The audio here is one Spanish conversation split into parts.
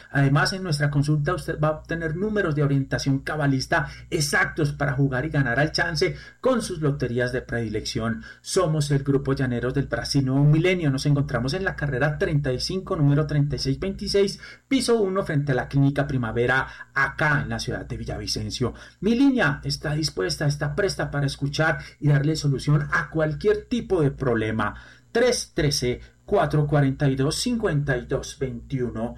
Además, en nuestra consulta usted va a obtener números de orientación cabalista exactos para jugar y ganar al chance con sus loterías de predilección. Somos el Grupo Llaneros del Brasil Nuevo Milenio. Nos encontramos en la carrera 35, número 3626, piso 1, frente a la Clínica Primavera, acá en la ciudad de Villavicencio. Mi línea está dispuesta, está presta para escuchar y darle solución a cualquier tipo de problema. 313-442-5221,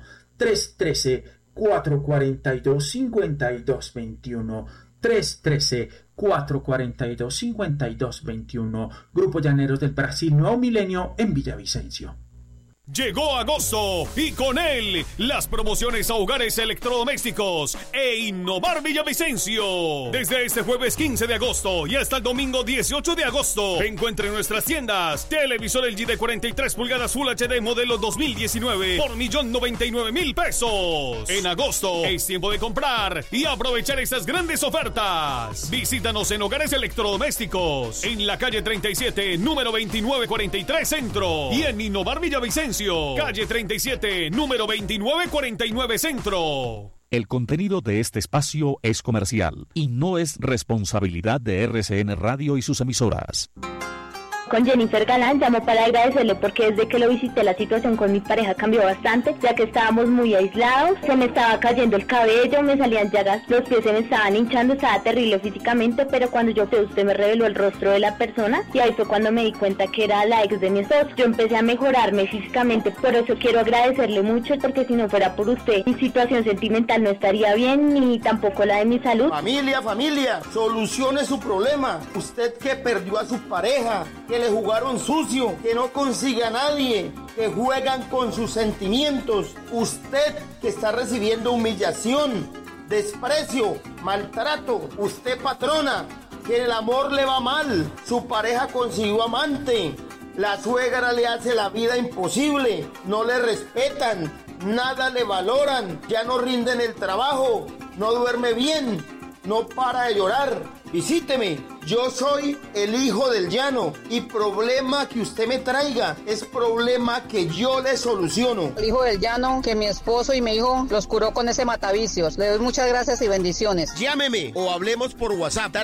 313-442-5221, 313-442-5221. Grupo Llaneros del Brasil Nuevo Milenio en Villavicencio. Llegó agosto y con él las promociones a hogares electrodomésticos e Innovar Villavicencio. Desde este jueves 15 de agosto y hasta el domingo 18 de agosto, encuentre en nuestras tiendas televisor LG de 43 pulgadas Full HD modelo 2019 por $1,099,000 pesos. En agosto es tiempo de comprar y aprovechar estas grandes ofertas. Visítanos en Hogares Electrodomésticos en la calle 37, número 2943 Centro, y en Innovar Villavicencio, calle 37, número 2949 Centro. El contenido de este espacio es comercial y no es responsabilidad de RCN Radio y sus emisoras. Con Jennifer Galán llamo para agradecerle porque desde que lo visité la situación con mi pareja cambió bastante, ya que estábamos muy aislados, se me estaba cayendo el cabello, me salían llagas, los pies se me estaban hinchando, estaba terrible físicamente, pero cuando yo fui, usted me reveló el rostro de la persona y ahí fue cuando me di cuenta que era la ex de mi esposo. Yo empecé a mejorarme físicamente, por eso quiero agradecerle mucho, porque si no fuera por usted, mi situación sentimental no estaría bien, ni tampoco la de mi salud. Familia, solucione su problema. Usted que perdió a su pareja, que le jugaron sucio, que no consigue a nadie, que juegan con sus sentimientos. Usted que está recibiendo humillación, desprecio, maltrato. Usted, patrona, que en el amor le va mal, su pareja consiguió amante, la suegra le hace la vida imposible, no le respetan, nada le valoran, ya no rinden el trabajo, no duerme bien, no para de llorar. Visíteme, yo soy el hijo del llano y problema que usted me traiga es problema que yo le soluciono. El hijo del llano que mi esposo y mi hijo los curó con ese matavicios. Le doy muchas gracias y bendiciones. Llámeme o hablemos por WhatsApp.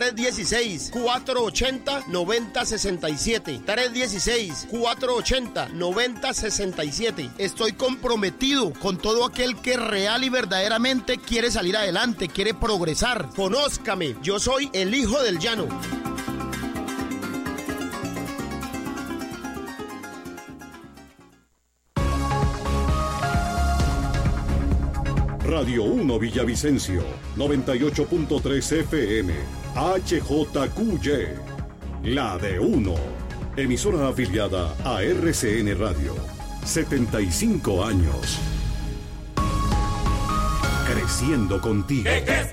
316-480-9067. 316-480-9067. Estoy comprometido con todo aquel que real y verdaderamente quiere salir adelante, quiere progresar. Conózcame, yo soy el hijo del llano. Radio 1 Villavicencio, 98.3 FM, HJQY, la de 1, emisora afiliada a RCN Radio, 75 años, creciendo contigo.